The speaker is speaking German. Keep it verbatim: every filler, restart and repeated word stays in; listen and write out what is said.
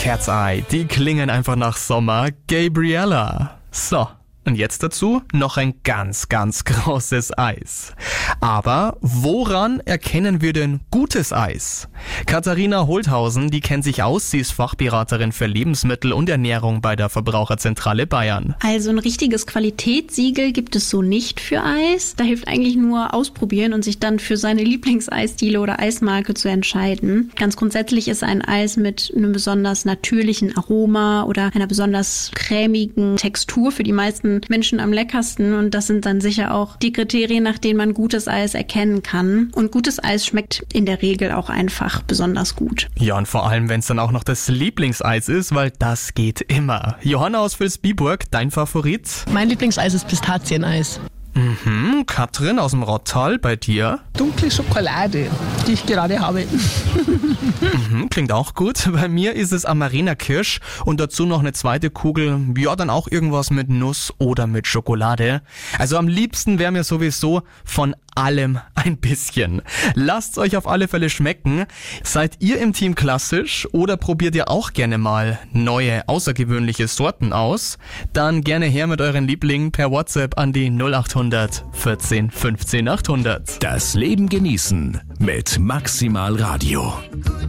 Cat's Eye, die klingen einfach nach Sommer. Gabriella. So. Und jetzt dazu noch ein ganz, ganz großes Eis. Aber woran erkennen wir denn gutes Eis? Katharina Holthausen, die kennt sich aus, sie ist Fachberaterin für Lebensmittel und Ernährung bei der Verbraucherzentrale Bayern. Also ein richtiges Qualitätssiegel gibt es so nicht für Eis. Da hilft eigentlich nur ausprobieren und sich dann für seine Lieblingseisdiele oder Eismarke zu entscheiden. Ganz grundsätzlich ist ein Eis mit einem besonders natürlichen Aroma oder einer besonders cremigen Textur für die meisten Menschen am leckersten, und das sind dann sicher auch die Kriterien, nach denen man gutes Eis erkennen kann. Und gutes Eis schmeckt in der Regel auch einfach besonders gut. Ja, und vor allem, wenn es dann auch noch das Lieblingseis ist, weil das geht immer. Johanna aus Vilsbiburg, dein Favorit? Mein Lieblingseis ist Pistazieneis. Mhm, Katrin aus dem Rottal, bei dir? Dunkle Schokolade, die ich gerade habe. Mhm, klingt auch gut. Bei mir ist es Amarena Kirsch und dazu noch eine zweite Kugel. Ja, dann auch irgendwas mit Nuss oder mit Schokolade. Also am liebsten wäre mir sowieso von allem ein bisschen. Lasst's euch auf alle Fälle schmecken. Seid ihr im Team klassisch oder probiert ihr auch gerne mal neue, außergewöhnliche Sorten aus? Dann gerne her mit euren Lieblingen per WhatsApp an die null acht hundert vierzehn fünfzehn achthundert. Das Leben genießen mit Maximal Radio.